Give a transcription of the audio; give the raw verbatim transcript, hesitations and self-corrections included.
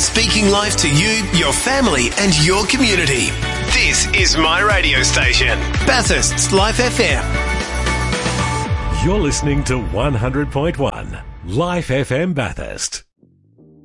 speaking life to you, your family and your community. This is my radio station, Bathurst's Life F M. You're listening to one hundred point one Life F M Bathurst.